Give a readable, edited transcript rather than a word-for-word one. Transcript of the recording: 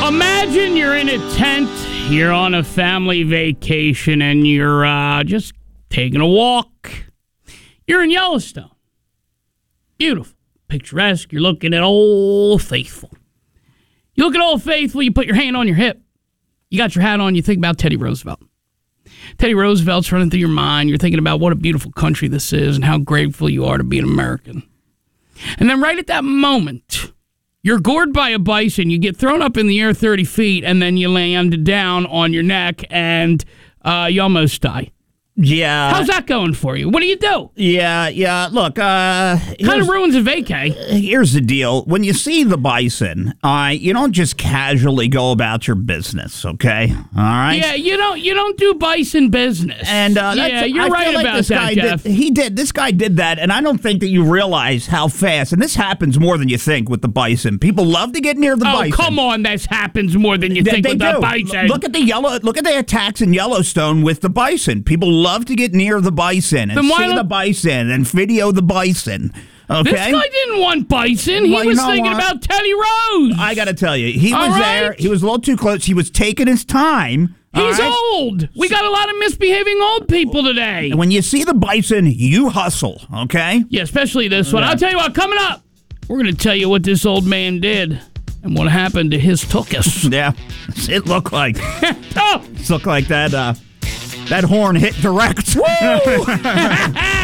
Imagine you're in a tent, you're on a family vacation, and you're just taking a walk. You're in Yellowstone. Beautiful, picturesque. You're looking at Old Faithful. You look at Old Faithful, you put your hand on your hip. You got your hat on, you think about Teddy Roosevelt. Teddy Roosevelt's running through your mind. You're thinking about what a beautiful country this is and how grateful you are to be an American. And then right at that moment, you're gored by a bison. You get thrown up in the air 30 feet, and then you land down on your neck, and you almost die. Yeah. How's that going for you? What do you do? Yeah. Look, kind of ruins a vacay. Here's the deal. When you see the bison, you don't just casually go about your business, okay? All right? Yeah, you don't do bison business. And you're right about that, Jeff. This guy did that, and I don't think that you realize how fast, and this happens more than you think with the bison. People love to get near the bison. Oh, come on, this happens more than you think with the bison. Look at the attacks in Yellowstone with the bison. People love to get near the bison and see the bison and video the bison. Okay? This guy didn't want bison. He was thinking about Teddy Rose. I got to tell you, he was there. He was a little too close. He was taking his time. He's old. We got a lot of misbehaving old people today. And when you see the bison, you hustle, okay? Yeah, especially this one. I'll tell you what, coming up, we're going to tell you what this old man did and what happened to his tuchus. Yeah, it looked like. Oh! It looked like that horn hit direct. Woo!